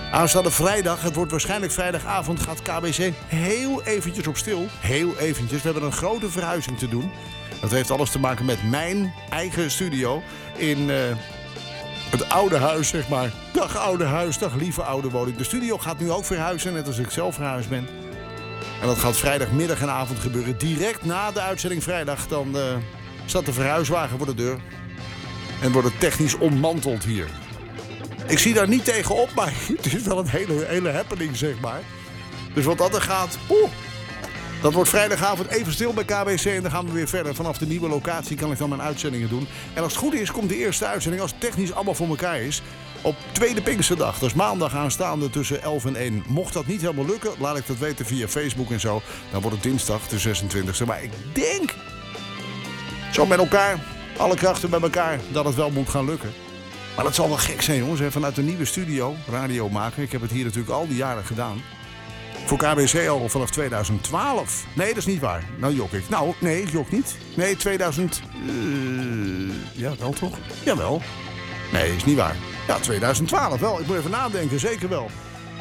Aanstaande vrijdag, het wordt waarschijnlijk vrijdagavond, gaat KBC heel eventjes op stil. Heel eventjes. We hebben een grote verhuizing te doen. Dat heeft alles te maken met mijn eigen studio in het oude huis, zeg maar. Dag oude huis, dag lieve oude woning. De studio gaat nu ook verhuizen, net als ik zelf verhuisd ben. En dat gaat vrijdagmiddag en avond gebeuren. Direct na de uitzending vrijdag, dan staat de verhuiswagen voor de deur. En wordt het technisch ontmanteld hier. Ik zie daar niet tegenop, maar het is wel een hele happening, zeg maar. Dus wat dat er gaat, dat wordt vrijdagavond even stil bij KBC. En dan gaan we weer verder. Vanaf de nieuwe locatie kan ik dan mijn uitzendingen doen. En als het goed is, komt de eerste uitzending, als het technisch allemaal voor elkaar is, op tweede Pinksterdag. Dat is maandag aanstaande tussen 11 en 1. Mocht dat niet helemaal lukken, laat ik dat weten via Facebook en zo. Dan wordt het dinsdag de 26e. Maar ik denk, zo met elkaar, alle krachten bij elkaar, dat het wel moet gaan lukken. Maar dat zal wel gek zijn, jongens. Vanuit een nieuwe studio, radio maken. Ik heb het hier natuurlijk al die jaren gedaan. Voor KBC al vanaf 2012. Nee, dat is niet waar. Nou jok ik. Nou, nee, ik jok niet. Nee, 2000... ja, wel toch? Jawel. Nee, is niet waar. Ja, 2012 wel. Ik moet even nadenken. Zeker wel.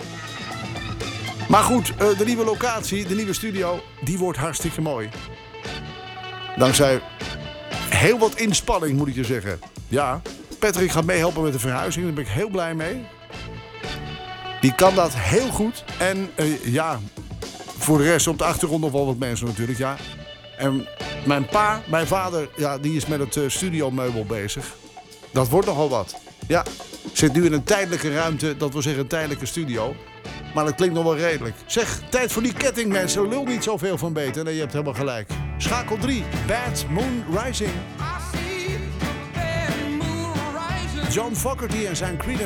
Maar goed, de nieuwe locatie, de nieuwe studio, die wordt hartstikke mooi. Dankzij heel wat inspanning, moet ik je zeggen. Ja, Patrick gaat meehelpen met de verhuizing. Daar ben ik heel blij mee. Die kan dat heel goed. En ja, voor de rest op de achtergrond nog wel wat mensen natuurlijk, ja. En mijn vader, ja, die is met het studiomeubel bezig. Dat wordt nogal wat. Ja, zit nu in een tijdelijke ruimte, dat wil zeggen een tijdelijke studio. Maar dat klinkt nog wel redelijk. Zeg, tijd voor die ketting, mensen. Lul niet zoveel van beter. Nee, je hebt helemaal gelijk. Schakel 3, Bad Moon Rising. John Fogerty en zijn Creedence